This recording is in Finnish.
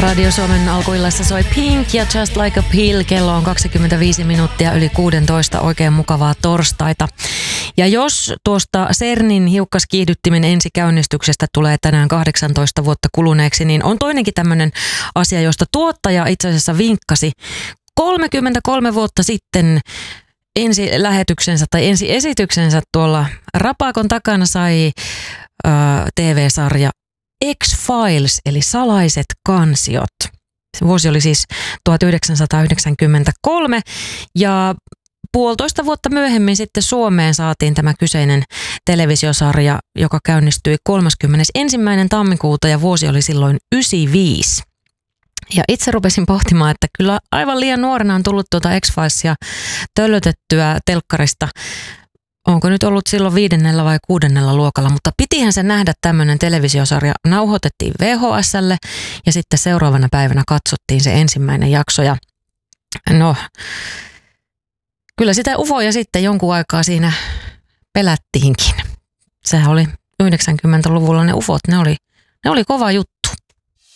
Radio Suomen alkuillassa soi Pink ja Just Like a Pill. Kello on 25 minuuttia yli 16. Oikein mukavaa torstaita. Ja jos tuosta CERNin hiukkaskiihdyttimen ensikäynnistyksestä tulee tänään 18 vuotta kuluneeksi, niin on toinenkin tämmöinen asia, josta tuottaja itse asiassa vinkkasi 33 vuotta sitten. Ensi lähetyksensä tai ensi esityksensä tuolla Rapakon takana sai TV-sarja X-Files, eli salaiset kansiot. Se vuosi oli siis 1993 ja puolitoista vuotta myöhemmin sitten Suomeen saatiin tämä kyseinen televisiosarja, joka käynnistyi 31. tammikuuta ja vuosi oli silloin 95. Ja itse rupesin pohtimaan, että kyllä aivan liian nuorena on tullut tuota X-Filesia töllötettyä telkkarista. Onko nyt ollut silloin 5. vai 6. luokalla, mutta pitihän se nähdä tämmöinen televisiosarja. Nauhoitettiin VHS:lle ja sitten seuraavana päivänä katsottiin se ensimmäinen jakso. Ja no, kyllä sitä ufoja sitten jonkun aikaa siinä pelättiinkin. Sehän oli 90-luvulla ne ufot, ne oli kova juttu.